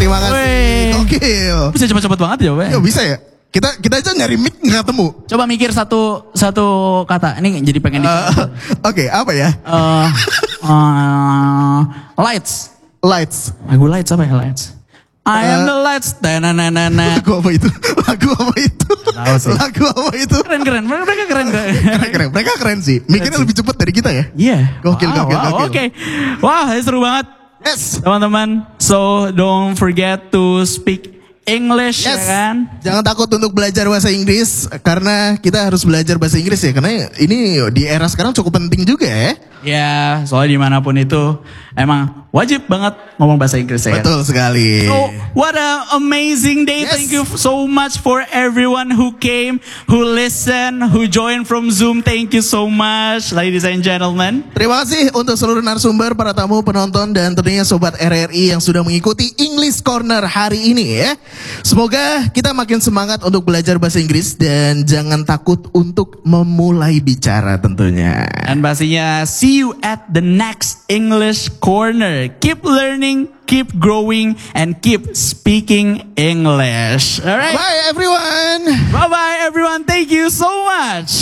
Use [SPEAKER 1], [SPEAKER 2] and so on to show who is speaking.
[SPEAKER 1] Terima kasih. Gokil.
[SPEAKER 2] Bisa cepet-cepet banget jawabnya.
[SPEAKER 1] Ya bisa ya. Kita aja nyari mic nggak ketemu.
[SPEAKER 2] Coba mikir satu kata. Ini jadi pengen
[SPEAKER 1] Oke, apa ya?
[SPEAKER 2] Lights.
[SPEAKER 1] Lights.
[SPEAKER 2] Lagu lights apa ya lights? I am the lights.
[SPEAKER 1] Lagu apa itu? Lagu apa itu? Lagu apa itu?
[SPEAKER 2] Keren. Mereka keren.
[SPEAKER 1] Keren. Mereka keren sih. Mikirnya lebih cepat dari kita ya.
[SPEAKER 2] Iya.
[SPEAKER 1] Gokil.
[SPEAKER 2] Oke. Wah, seru banget.
[SPEAKER 1] Yes.
[SPEAKER 2] Teman-teman. So don't forget to speak English,
[SPEAKER 1] Yes.
[SPEAKER 2] ya kan?
[SPEAKER 1] Jangan takut untuk belajar bahasa Inggris karena kita harus belajar bahasa Inggris ya karena ini di era sekarang cukup penting juga ya.
[SPEAKER 2] Ya, soalnya dimanapun itu emang wajib banget ngomong bahasa Inggris ya.
[SPEAKER 1] Betul sekali.
[SPEAKER 2] So, what an amazing day.
[SPEAKER 1] Yes.
[SPEAKER 2] Thank you so much for everyone who came, who listened, who joined from Zoom. Thank you so much, ladies and gentlemen.
[SPEAKER 1] Terima kasih untuk seluruh narasumber, para tamu, penonton, dan tentunya Sobat RRI yang sudah mengikuti English Corner hari ini ya. Semoga kita makin semangat untuk belajar bahasa Inggris dan jangan takut untuk memulai bicara tentunya.
[SPEAKER 2] Dan pastinya see you at the next English Corner. Keep learning, keep growing, and keep speaking English. Alright?
[SPEAKER 1] Bye everyone!
[SPEAKER 2] Bye-bye everyone. Thank you so much.